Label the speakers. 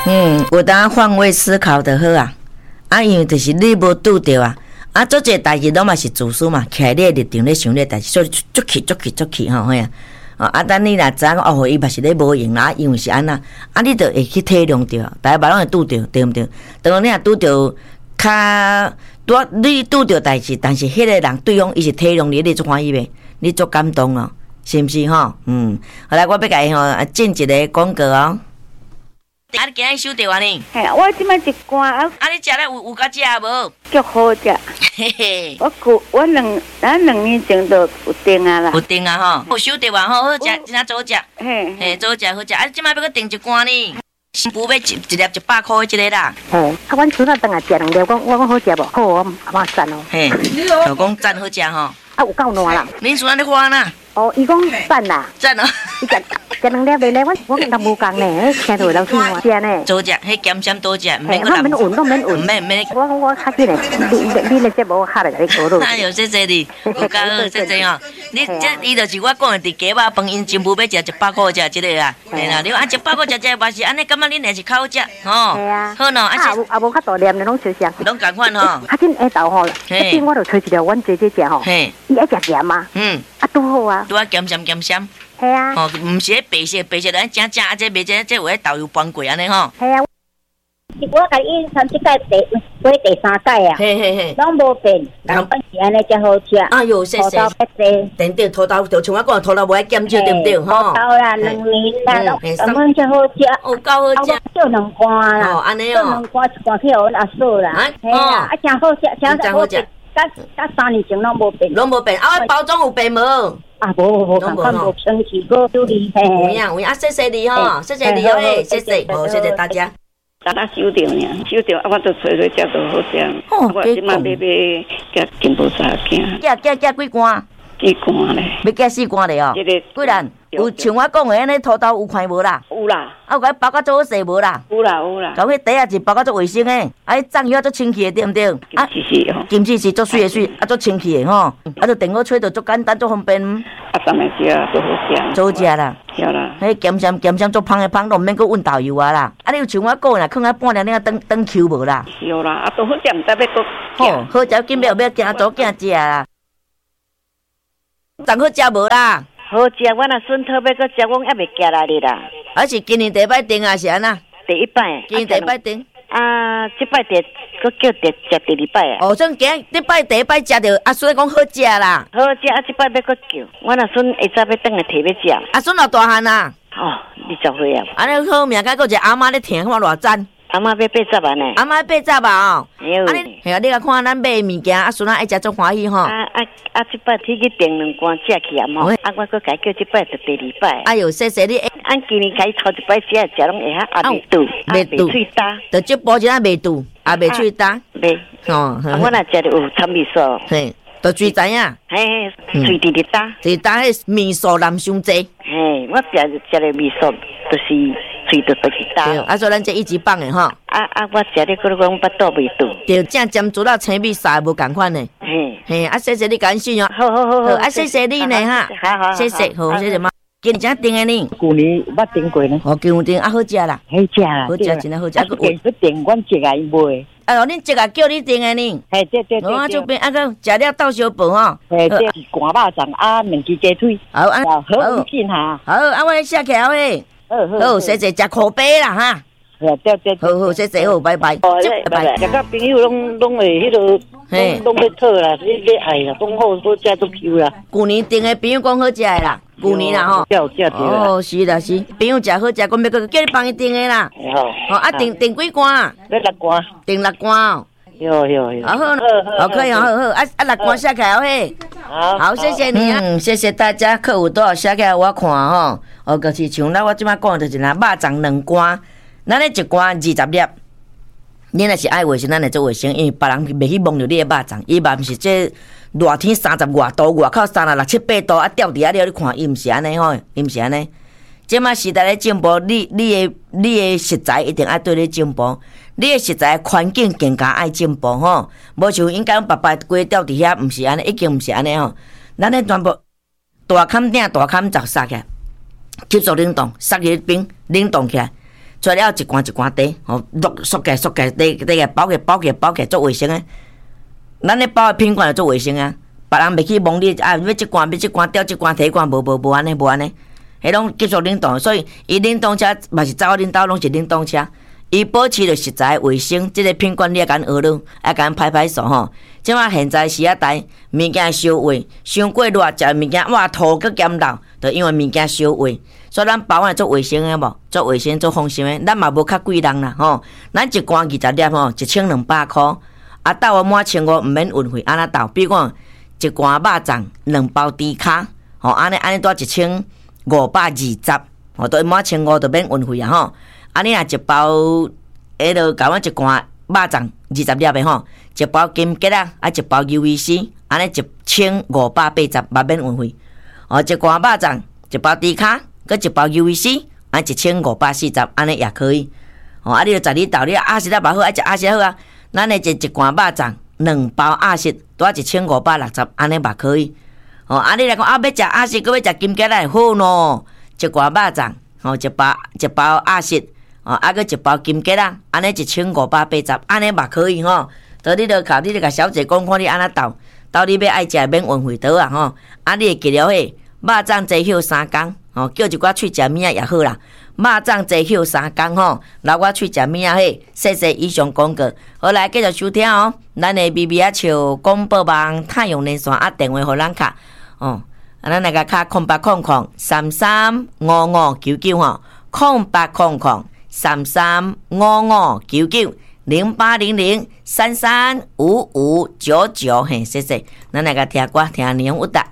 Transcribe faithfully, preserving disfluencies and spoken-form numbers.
Speaker 1: 嗯，有当换位思考就好啊。啊，因为就是你无拄着啊，啊，做这代志拢嘛是自私嘛，徛你的立场咧想你代志，所以足气足气足气吼嘿啊。啊，等你若知影哦，伊嘛是咧无用啦，因为是安那，啊，你着会去体谅着，大家嘛拢会拄着，对毋对？当你若拄着较拄你拄着代志，但是迄个人对方伊是体谅你，你足欢喜呗，你足感动哦，是毋是吼？嗯，后来我要甲伊吼进一个广告哦。啊！你今日收到啊你？
Speaker 2: 嘿，我即摆一罐啊。
Speaker 1: 啊！你食了有有甲食无？
Speaker 2: 足好食。嘿嘿。我古我两咱两年前就有订啊啦。
Speaker 1: 有订啊吼，有收到啊吼，好食，真啊早食。嘿嘿，早食好食。啊！即摆要搁订一罐呢？新妇要一一粒一百块一个啦。
Speaker 2: 嘿，啊，阮厝那等下食两粒，我我讲好食无？好，我阿妈赞哦。
Speaker 1: 嘿，就讲赞好食吼。啊，
Speaker 2: 有够烂啦。
Speaker 1: 恁厝那咧花呐？
Speaker 2: 哦，伊讲赞啦。赞哦。伊食。食两粒袂咧，我我人无共呢，听到人听话食呢。
Speaker 1: 早食，迄咸咸多食，
Speaker 2: 唔免我免运，我免运，
Speaker 1: 免免。
Speaker 2: 我我较紧嘞，你你你咧这无敲来甲你搞落。
Speaker 1: 哎呦，谢谢你，有够好，谢谢哦。你这伊就是我讲的，伫鸡肉饭，因真无要食一百块食即个啦。嘿啦，你啊一百块食食嘛是安尼，感觉恁也是较好食，吼。系啊。好喏，啊是
Speaker 2: 啊无较大粒的拢相像。
Speaker 1: 拢共款吼。
Speaker 2: 较紧下豆吼，一边我就吹一条，阮姐姐食吼。嘿。伊爱食咸嘛？嗯。啊，拄好啊。
Speaker 1: 拄啊咸咸咸咸。
Speaker 2: 系啊，
Speaker 1: 哦，毋是迄白色，白色咱正正啊，这白这这有迄豆油翻过安尼吼。
Speaker 2: 系啊，我甲伊参即届第过第三届啊，嘿嘿嘿，拢无变，但本是安尼才好食。
Speaker 1: 哎呦，谢谢。对对，土豆就像我讲，土豆无爱减少，对毋对？吼。
Speaker 2: 土豆啦，两年啦，根本才好食。
Speaker 1: 哦，够好食。
Speaker 2: 叫两罐啦，
Speaker 1: 哦，安尼哦。
Speaker 2: 两罐一罐去互阮阿嫂啦。嘿啊，啊，真好食，真好食。甲甲三年前拢无变。拢
Speaker 1: 无变，啊，包装有变无？
Speaker 2: 啊，无无无，看无生气，个就厉害。
Speaker 1: 有影有影，啊，谢谢你吼，谢谢你哦，嘿，谢谢，好，谢谢大家。
Speaker 2: 咱咱收着呢，收着啊，我就找找食就好食。哦，我即马要要加金宝茶惊。
Speaker 1: 加加加几罐？
Speaker 2: 几罐咧？
Speaker 1: 要加四罐咧哦。几人？有像我讲的安尼土豆有看无啦？
Speaker 2: 有啦。
Speaker 1: 啊，有甲包甲做势无啦？
Speaker 2: 有啦有啦。
Speaker 1: 搞迄底啊是包甲做卫生的，啊，迄酱油做清气的对毋对？
Speaker 2: 啊，是是吼。
Speaker 1: 金丝是做水的水，啊做清气的吼，啊做电锅吹着足简单足方便。
Speaker 2: 啊，当然食啊，都好食。
Speaker 1: 早食啦。
Speaker 2: 对啦。
Speaker 1: 迄咸咸咸咸做芳的芳，都毋免搁运豆油啊啦。啊，你有像我讲啦，放啊半粒，你啊当当 Q 无啦？
Speaker 2: 有啦，啊都好食，毋知要搁。
Speaker 1: 好，好食紧要要惊早惊食啦。真好食无啦？
Speaker 2: 好食，我若孙讨要搁食，我还袂夹来哩啦。
Speaker 1: 还是今年第一摆订啊？是安那？
Speaker 2: 第一摆。
Speaker 1: 今年第一摆订。
Speaker 2: 啊，即摆第搁叫第食第二摆啊。
Speaker 1: 哦，算今礼拜第一摆食着，阿孙讲好食啦。
Speaker 2: 好食，啊，即摆要搁叫，我若孙下早要等下摕要食。
Speaker 1: 阿孙偌大汉啊？
Speaker 2: 哦，二十岁啊。
Speaker 1: 安尼好命，甲搁一个阿妈咧听，看偌赞。
Speaker 2: 阿妈要八十万呢。
Speaker 1: 阿妈八十万哦。
Speaker 2: 哎呦。
Speaker 1: 啊你，系啊，你甲看咱买物件，阿孙仔爱食足欢喜吼。
Speaker 2: 啊啊啊！即摆提去订两罐食去啊嘛。啊，我搁改叫即摆就第二摆。
Speaker 1: 哎呦，谢谢你。
Speaker 2: 俺今年开头一摆食食拢会晓阿未肚，
Speaker 1: 未肚
Speaker 2: 喙焦。
Speaker 1: 就即包一下未肚，也未喙焦。
Speaker 2: 未。哦。我若食着有掺味素。
Speaker 1: 嘿。就最知影，
Speaker 2: 嘿，嘴直直打，
Speaker 1: 直打迄味素淋伤济。
Speaker 2: 嘿，我食食的味素就是嘴直直打。
Speaker 1: 对，啊，所以咱这一级棒的吼。
Speaker 2: 啊啊，我食的嗰种巴肚味肚。
Speaker 1: 对，正尖煮到青味啥无共款呢。嘿，嘿，啊，谢谢你感谢哦。
Speaker 2: 好好好好，
Speaker 1: 啊，谢谢你呢哈。
Speaker 2: 好好，
Speaker 1: 谢谢，好，谢谢妈。今年订的呢？
Speaker 2: 旧年捌订过呢。
Speaker 1: 哦，旧年啊，好食啦。
Speaker 2: 好食啦，
Speaker 1: 好食，真好食。
Speaker 2: 啊，个去订，阮一个买。
Speaker 1: 哎呦，恁这个叫你订的呢？
Speaker 2: 嘿，对对对。
Speaker 1: 我这边啊个食了豆烧饭吼。
Speaker 2: 嘿，这是干肉粽啊，两只鸡腿。
Speaker 1: 好啊，
Speaker 2: 好，好紧哈。
Speaker 1: 好，啊，我来写起来喂。好好，谢谢，食可悲啦哈。
Speaker 2: 对对。
Speaker 1: 好好，谢谢，好，拜拜。
Speaker 2: 拜拜。大家朋友拢拢会迄个，嘿，拢要讨啦，你你爱啦，讲好好食都 Q 啦。
Speaker 1: 旧年订的朋友讲好食的啦。旧年啦吼，哦是啦是，朋友食好食，讲要个叫你帮伊订的啦。好，啊订订几罐啊？
Speaker 2: 要六罐。
Speaker 1: 订六罐哦。
Speaker 2: 有有有。
Speaker 1: 好好，好可以哦，好好，啊啊六罐写起来嘿。好，好谢谢你啊，嗯谢谢大家，客户多少写起来我看吼，哦就是像咱我即摆讲就是啦，肉粽两罐，咱咧一罐二十粒。你若是爱卫生，咱来做卫生，因为别人袂去摸着你的肉粽，伊嘛毋是这热天三十外度，外口三十六七八度啊，吊伫遐了，你看伊毋是安尼吼，伊毋是安尼。即马时代咧进步，你你的你的食材一定爱对你进步，你的食材环境更加爱进步吼。无像应该白白规吊伫遐，毋是安尼，已经毋是安尼吼。咱咧全部大坎顶大坎罩杀起来，急速冷冻，杀去冰冷冻起来。 做了一罐一罐茶，吼，落缩起缩起，茶茶个包起包起包起，做卫生诶。咱咧包诶品管做卫生啊，别人袂去摸你啊，要即罐要即罐掉即罐摕罐，无无无安尼无安尼，迄拢继续冷冻，所以伊冷冻车嘛是走恁兜拢是冷冻车。伊保持着实在卫生，即、这个品管你要甲因学咯，要甲因拍拍手吼。即马现在时啊代，物件烧坏，伤过热食物件，哇土佮咸老，就因为物件烧坏，所以咱包安做卫生诶无，做卫生做放心诶，咱嘛无较贵人啦吼。咱一罐二十粒吼，一千两百箍，啊到啊满千五毋免运费，安那到？比如讲一罐肉粽，两包猪骹，吼安尼安尼多一千五百二十，吼都满千五就免运费啊吼。啊，你若一包，迄落甲阮一罐肉粽二十粒的吼，一包金桔啊，啊一包 U V C， 安尼一千五百八十，嘛免运费。哦，一罐肉粽，一包猪骹，佮一包 U V C， 安一千五百四十，安尼也可以。哦，啊，你着十里豆，你鸭舌仔嘛好，爱食鸭舌好啊。咱的一一罐肉粽，两包鸭舌，拄啊一千五百六十，安尼嘛可以。哦，啊，你来讲啊，要食鸭舌，佮要食金桔来好喏，一罐肉粽，哦，一包一包鸭舌。哦，啊，佮一包金桔啦，安尼一千五百八十，安尼嘛可以吼。倒你着靠你着甲小姐讲看你安怎斗，斗你要爱食免运费倒啊吼。啊，你会记了嘿，肉粽坐休三工，吼，叫一寡喙食物仔也好啦。肉粽坐休三工吼，留我喙食物仔嘿，谢谢以上广告。好来继续收听哦，咱的 B B 啊笑广播网太阳连线啊电话互咱卡哦，啊咱来个卡空八空空三三五五九九吼，空八空空。三三五五九九零八零零三三五五九九，嘿，谢谢，咱来个听歌听年有达。